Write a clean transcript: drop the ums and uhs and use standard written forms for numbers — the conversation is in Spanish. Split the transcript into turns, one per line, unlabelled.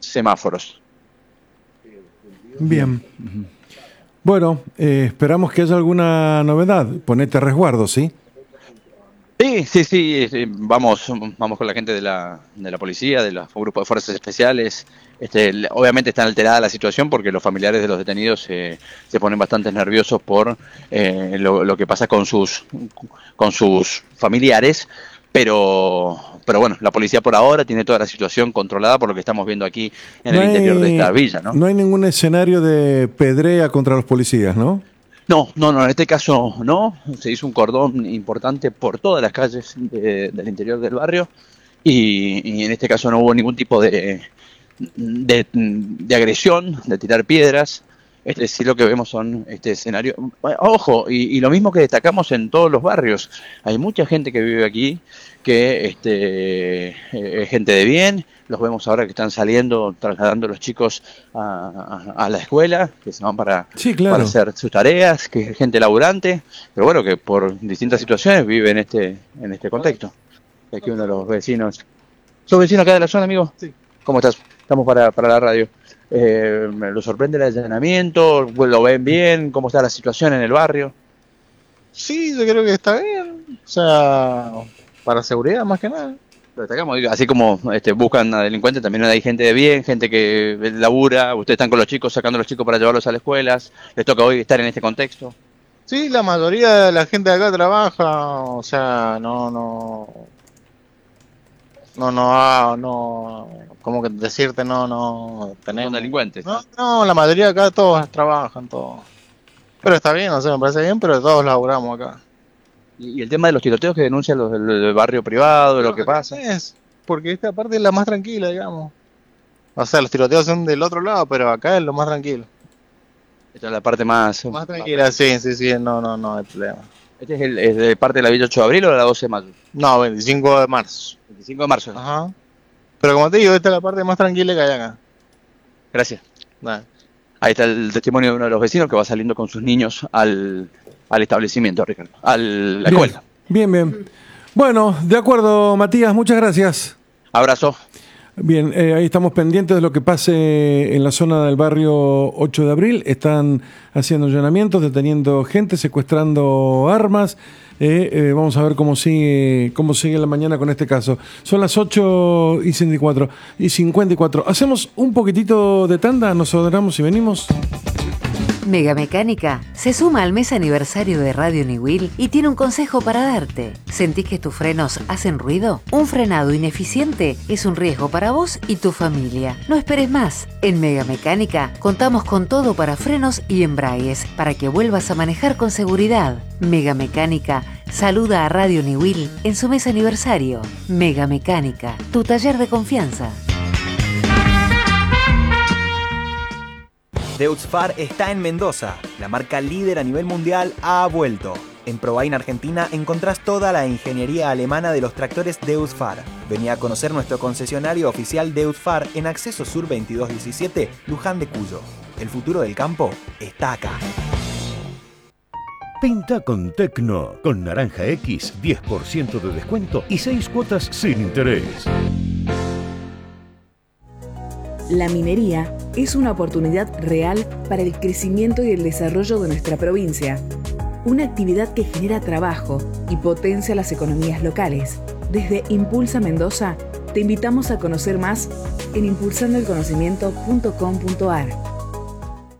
semáforos.
Bien. Bueno, esperamos que haya alguna novedad. Ponete a resguardo, ¿sí?
Sí, vamos con la gente de la policía, de los grupos de fuerzas especiales. Obviamente está alterada la situación porque los familiares de los detenidos se ponen bastante nerviosos por lo que pasa con sus familiares, pero bueno, la policía por ahora tiene toda la situación controlada por lo que estamos viendo aquí en el interior de esta villa, ¿no?
No hay ningún escenario de pedrea contra los policías, ¿no?
No, en este caso no. Se hizo un cordón importante por todas las calles del interior del barrio y en este caso no hubo ningún tipo de agresión, de tirar piedras. Sí, lo que vemos son este escenario. Ojo, y lo mismo que destacamos en todos los barrios. Hay mucha gente que vive aquí, que es gente de bien. Los vemos ahora que están saliendo, trasladando a los chicos a la escuela, que se van para hacer sus tareas, que es gente laburante, pero bueno, que por distintas situaciones vive en este contexto. Aquí uno de los vecinos. ¿Sos vecino acá de la zona, amigo?
Sí.
¿Cómo estás? Estamos para la radio. ¿Lo sorprende el allanamiento? ¿Lo ven bien? ¿Cómo está la situación en el barrio?
Sí, yo creo que está bien. O sea, para seguridad más que nada.
Lo destacamos, así como buscan a delincuentes, también hay gente de bien, gente que labura. Ustedes están con los chicos, sacando a los chicos para llevarlos a las escuelas. ¿Les toca hoy estar en este contexto?
Sí, la mayoría de la gente de acá trabaja. O sea, no, como que decirte no tenemos.
¿Son delincuentes?
No, la mayoría de acá todos trabajan, todos. Pero está bien, o sea, me parece bien, pero todos laburamos acá.
¿Y el tema de los tiroteos que denuncian los del barrio privado, lo que pasa?
Es, porque esta parte es la más tranquila, digamos. O sea, los tiroteos son del otro lado, pero acá es lo más tranquilo.
Esta es la parte más
tranquila, sí, no hay problema.
¿Este es de parte de la Villa 8 de Abril o de la 12 de mayo?
No, 25 de marzo.
25 de marzo.
Ajá. Pero como te digo, esta es la parte más tranquila que hay acá.
Gracias.
Nada.
Ahí está el testimonio de uno de los vecinos que va saliendo con sus niños al establecimiento, Ricardo, a la escuela.
Bien. Bueno, de acuerdo, Matías, muchas gracias.
Abrazo.
Bien, ahí estamos pendientes de lo que pase en la zona del barrio 8 de Abril. Están haciendo allanamientos, deteniendo gente, secuestrando armas. Vamos a ver cómo sigue la mañana con este caso. Son las 8:54. Hacemos un poquitito de tanda, nos ordenamos y venimos.
Mega Mecánica se suma al mes aniversario de Radio Niwil y tiene un consejo para darte. ¿Sentís que tus frenos hacen ruido? Un frenado ineficiente es un riesgo para vos y tu familia. No esperes más. En Mega Mecánica contamos con todo para frenos y embragues para que vuelvas a manejar con seguridad. Mega Mecánica saluda a Radio Niwil en su mes aniversario. Mega Mecánica, tu taller de confianza.
Deutz-Fahr está en Mendoza. La marca líder a nivel mundial ha vuelto. En Probain Argentina encontrás toda la ingeniería alemana de los tractores Deutz-Fahr. Vení a conocer nuestro concesionario oficial Deutz-Fahr en Acceso Sur 2217, Luján de Cuyo. El futuro del campo está acá.
Pinta con Tecno. Con Naranja X, 10% de descuento y 6 cuotas sin interés.
La minería es una oportunidad real para el crecimiento y el desarrollo de nuestra provincia. Una actividad que genera trabajo y potencia las economías locales. Desde Impulsa Mendoza, te invitamos a conocer más en impulsandoelconocimiento.com.ar.